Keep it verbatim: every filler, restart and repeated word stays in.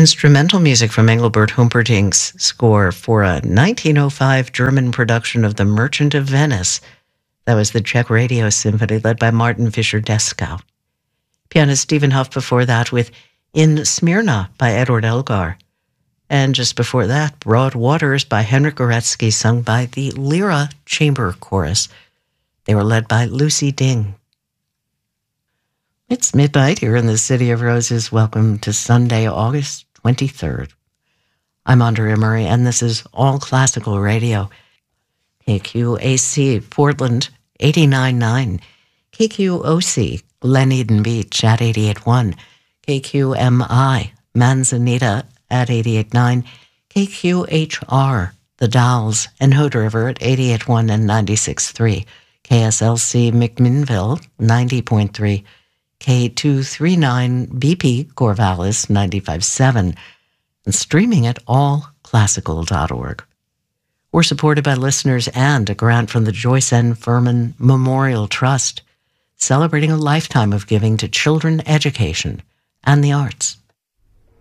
instrumental music from Engelbert Humperdinck's score for a nineteen oh five German production of The Merchant of Venice. That was the Czech Radio Symphony led by Martin Fischer-Dieskau. Pianist Stephen Hough before that with In Smyrna by Edward Elgar. And just before that, Broad Waters by Henryk Goretzky, sung by the Lyra Chamber Chorus. They were led by Lucy Ding. It's midnight here in the City of Roses. Welcome to Sunday, August twenty-third. I'm Andrea Murray, and this is All Classical Radio. K Q A C, Portland, eighty-nine point nine. K Q O C, Glen Eden Beach at eighty-eight point one. K Q M I, Manzanita at eighty-eight point nine. K Q H R, The Dalles and Hood River at eighty-eight point one and ninety-six point three. K S L C, McMinnville, ninety point three. K two thirty-nine B P, Corvallis, ninety-five point seven, and streaming at all classical dot org. We're supported by listeners and a grant from the Joyce N. Furman Memorial Trust, celebrating a lifetime of giving to children education and the arts.